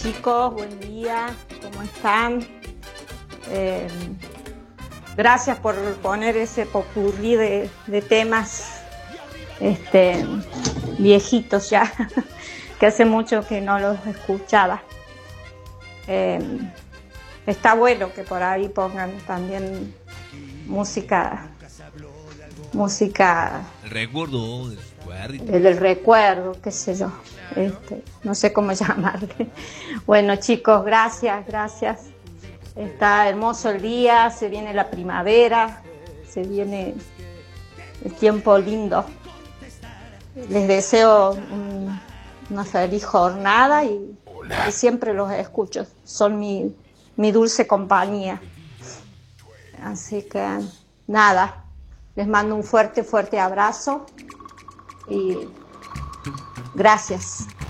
chicos, buen día, ¿cómo están? Gracias por poner ese popurrí de temas viejitos ya, que hace mucho que no los escuchaba. Está bueno que por ahí pongan también música. El recuerdo del recuerdo, qué sé yo, no sé cómo llamarle. Bueno, chicos, gracias. Está hermoso el día, se viene la primavera, se viene el tiempo lindo. Les deseo una feliz jornada y siempre los escucho, son mi dulce compañía. Así que nada, les mando un fuerte abrazo y gracias.